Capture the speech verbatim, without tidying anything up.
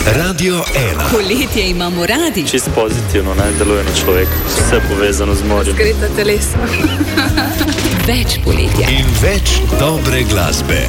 Radio ena. Poletje imamo radi. Čist pozitivno, ne, deluje na človeka. Vse povezano z morjem. Skrita telesa. Več poletja. In več dobre glasbe.